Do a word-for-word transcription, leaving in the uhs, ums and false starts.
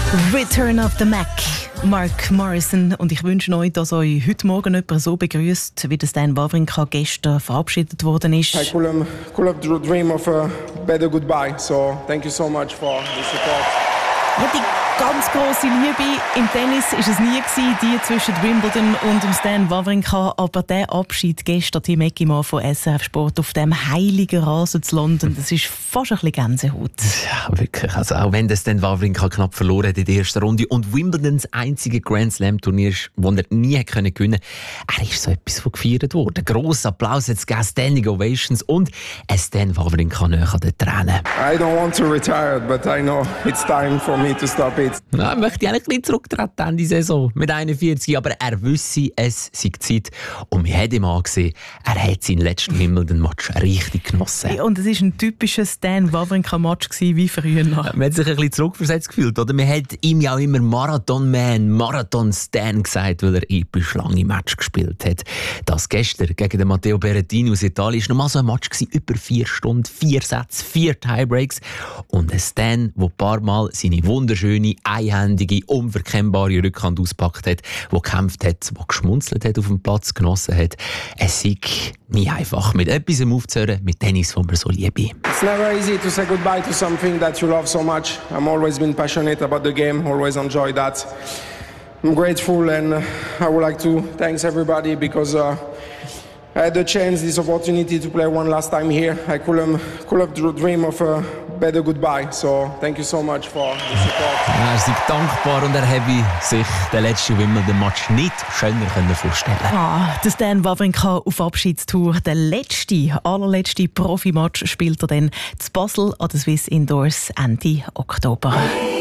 Return of the Mac, Mark Morrison. Und ich wünsche euch, dass euch heute Morgen jemand so begrüßt, wie das Stan Wawrinka gestern verabschiedet worden ist. I could have, could have dream of a better goodbye. So thank you so much for the support. Ja, die ganz grosse Liebe im Tennis ist es nie gewesen, die zwischen Wimbledon und dem Stan Wawrinka. Aber der Abschied gestern, Team Eckimann von S R F Sport auf dem heiligen Rasen zu London, das ist fast ein bisschen Gänsehaut. Ja, wirklich. Also auch wenn das Stan Wawrinka knapp verloren hat in der ersten Runde und Wimbledons einzige Grand Slam Turnier ist, das er nie gewinnen konnte, er ist so etwas von gefeiert worden. Grosser Applaus, jetzt gegeben, Standing Ovations und ein Stan Wawrinka näher an den Tränen. I don't want to retire, but I know it's time for me to stop it. Ja, ich möchte eigentlich ein bisschen zurücktreten in die Saison mit einundvierzig, aber er wüsste, es sei Zeit. Und wir haben ihm angesehen, er hat seinen letzten Wimbledon-Match richtig genossen. Ja, und es war ein typischer Stan Wawrinka-Match wie früher noch. Man hat sich ein bisschen zurückversetzt gefühlt, oder? Man hat ihm ja auch immer Marathon-Man, Marathon-Stan gesagt, weil er episch lange Match gespielt hat. Das gestern gegen den Matteo Berrettini aus Italien war nochmal so ein Match gewesen, über vier Stunden, vier Sätze, vier Tiebreaks. Und ein Stan, der ein paar Mal seine wunderschöne, einhändige, unverkennbare Rückhand auspackt hat, der gekämpft hat, der geschmunzelt hat auf dem Platz, genossen hat. Es ist nie einfach, mit etwas aufzuhören, mit Tennis, das man so liebe. It's never easy to say goodbye to something that you love so much. I'm always been passionate about the game, always enjoyed that. I'm grateful and I would like to thank everybody because uh, I had the chance, this opportunity to play one last time here. I could have, could have dream of a better goodbye. So thank you so much for the support. Ja, er ist dankbar und er habe sich den letzten Wimbledon-Match nicht schöner vorstellen können. Ah, der Stan Wawrinka auf Abschiedstour. Der letzte, allerletzte Profimatch spielt er dann zu Basel an den Swiss Indoors Ende Oktober.